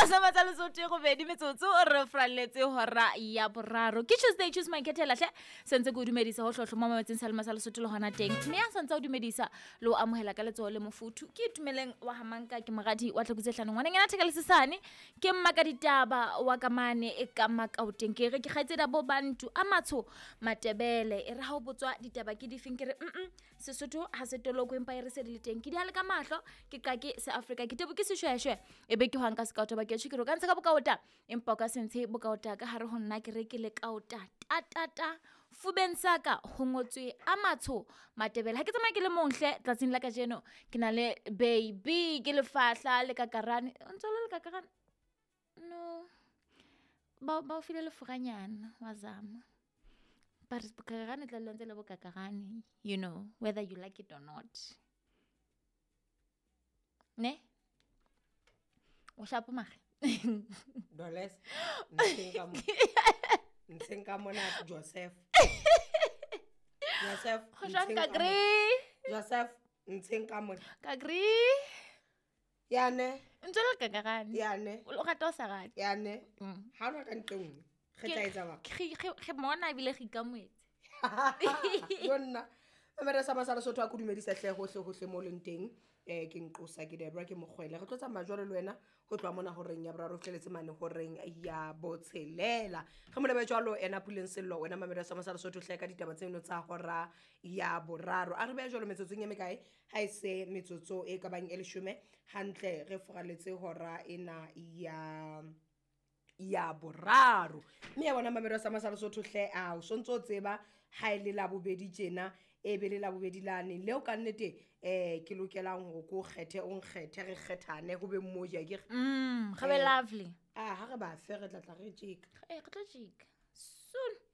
sama tsa Lesotho go bedi metsotso re fralletse hora ya boraro ke Tuesday choose my ketela hle sentse go dumedisa ho hlohloma mamatseng salma sa Lesotho le hona teng mme ya sentse o dumedisa le o amohela ka letso le mofuthu ke tumeleng wa hamanka ke magadi wa tlokutse hlano ngwana ngena theka le sesane ke mmaka ditaba wa kamane e ka makauteng ke re ke kgaitseda bo bantu a matsho matebele e re ha o botswa ditaba ke di finkere Sesotho ha se toloko empa e re se di le teng ke di hale ka mahlo ke ka ke se Africa ke tebo ke seshweshwe e be ke hwanka se kaota ba ke tshikiro ka ntsha ka bokaota empa ka sentshe bokaota ka hare ho nna ke rekile kaota tatata fubeng saka ho ngotswe a matsho matebele ha ke tsamaya ke le monhle tlatsing la ka jeno ke na le baby ke le fahla le kakarane ntse le kakarane no ba o file le furanyana wa zama but kakarane tla le ntse le bokakarane you know whether you like it or not ne o shapo mage Doles nsenka mona Joseph Joseph nsenka mona kagri yane ntse kakarane yane o rata o sa rata yane ha ona ka ntong ge tla etsa ba ge mona bile ge ka moetse yonna Amere sa masala Lesotho a go dumedisa hle hohle mo lenteng ke nqosa ke Debra ke mogwele re tlotsa majwalo le wena go tloa mona go reng ya boraro tleletse mane go reng ya botshelela ge mo lebe jwalo ena puleng sello wena mamere sa masala Lesotho hle ka ditaba tseno tsa hora ya boraro a re be jwalo metsotsong ya mekae ha ise metsotso e ka bang e 10 hantle re foraletse hora ena ya boraro mme ya bona mamero sa masala Lesotho hle a o sontso tseba ha ile la bobedi tjena e be le la bobedi lane leo ka nnete ke lokelang go go kgethe o nkgethe re kgethane go be mmoja ke ga be lovely ha re ba fe re tla re jeka re tla jeka soon